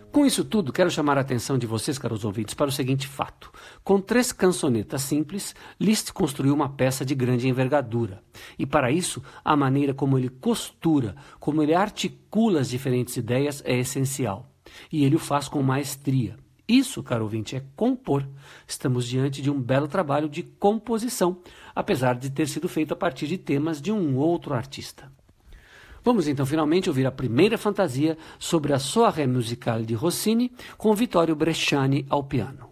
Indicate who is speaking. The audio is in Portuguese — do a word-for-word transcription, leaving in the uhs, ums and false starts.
Speaker 1: Com isso tudo, quero chamar a atenção de vocês, caros ouvintes, para o seguinte fato. Com três cançonetas simples, Liszt construiu uma peça de grande envergadura. E para isso, a maneira como ele costura, como ele articula as diferentes ideias é essencial. E ele o faz com maestria. Isso, caro ouvinte, é compor. Estamos diante de um belo trabalho de composição, apesar de ter sido feito a partir de temas de um outro artista. Vamos então finalmente ouvir a primeira fantasia sobre a Soirée musicale de Rossini, com Vittorio Bresciani ao piano.